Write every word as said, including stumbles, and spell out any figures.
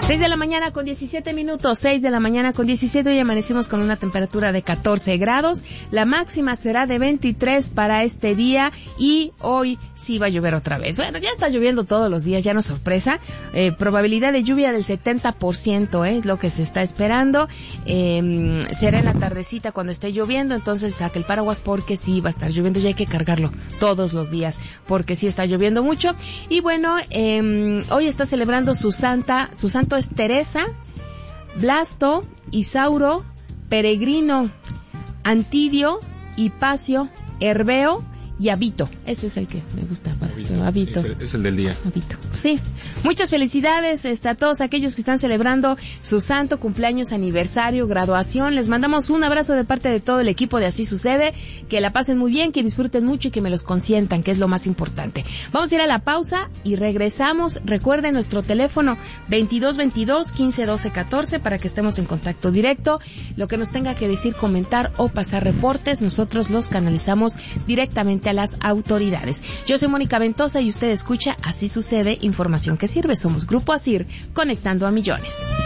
seis de la mañana con diecisiete minutos, seis de la mañana con diecisiete, hoy amanecimos con una temperatura de catorce grados, la máxima será de veintitrés para este día y hoy sí va a llover otra vez. Bueno, ya está lloviendo todos los días, ya no es sorpresa, eh, probabilidad de lluvia del setenta por ciento, eh, es lo que se está esperando, eh, será en la tardecita cuando esté lloviendo, entonces saque el paraguas porque sí va a estar lloviendo y hay que cargarlo todos los días porque sí está lloviendo mucho. Y bueno, eh, hoy está celebrando su santa, su santo es Teresa, Blasto, Isauro, Peregrino, Antidio, Hipacio, Herbeo y Abito. Ese es el que me gusta. Para Abito. Abito. Es, el, es el del día. Abito. Sí. Muchas felicidades este, a todos aquellos que están celebrando su santo cumpleaños, aniversario, graduación. Les mandamos un abrazo de parte de todo el equipo de Así Sucede. Que la pasen muy bien, que disfruten mucho y que me los consientan, que es lo más importante. Vamos a ir a la pausa y regresamos. Recuerden nuestro teléfono veintidós veintidós, quince doce catorce para que estemos en contacto directo. Lo que nos tenga que decir, comentar o pasar reportes, nosotros los canalizamos directamente a las autoridades. Yo soy Mónica Ventosa y usted escucha Así Sucede, información que sirve. Somos Grupo ASIR, conectando a millones.